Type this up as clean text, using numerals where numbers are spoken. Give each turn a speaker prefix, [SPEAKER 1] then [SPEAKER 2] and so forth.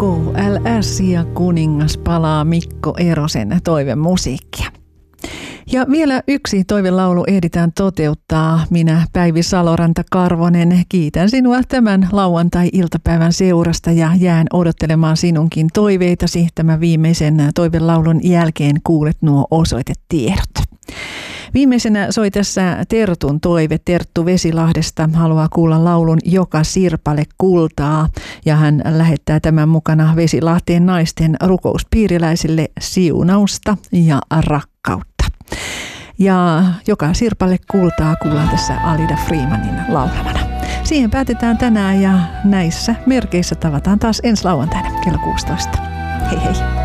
[SPEAKER 1] KLS ja kuningas palaa Mikko Erosen toivemusiikkia. Ja vielä yksi toivelaulu ehditään toteuttaa. Minä, Päivi Saloranta-Karvonen, kiitän sinua tämän lauantai-iltapäivän seurasta ja jään odottelemaan sinunkin toiveitasi. Tämän viimeisen toivelaulun jälkeen kuulet nuo osoitetiedot. Viimeisenä soi tässä Tertun toive. Terttu Vesilahdesta haluaa kuulla laulun Joka sirpale kultaa, ja hän lähettää tämän mukana Vesilahteen naisten rukouspiiriläisille siunausta ja rakkautta. Ja Joka sirpale kultaa kuullaan tässä Alida Freemanin laulamana. Siihen päätetään tänään ja näissä merkeissä tavataan taas ensi lauantaina kello 16. Hei hei!